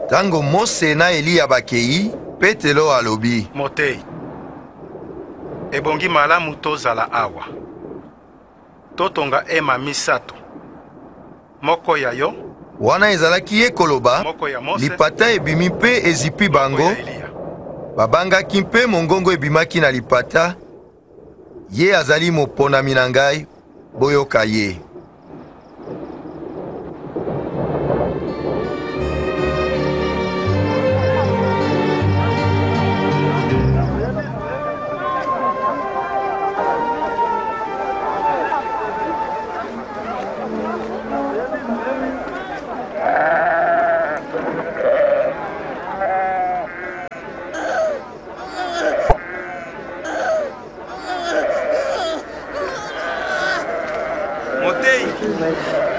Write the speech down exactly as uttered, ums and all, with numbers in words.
Tango Mose na Eliya bakei, Petelo alobi. Motei. Ebongi malamu tozala awa. Totonga ema misato. Moko ya yo. Wana ezalaki ye koloba, lipata ebimi mpe ezipi bango. Babangaki mpe mongongo ebimaki na lipata. Ye azali moponami na ngai, boyoka ye.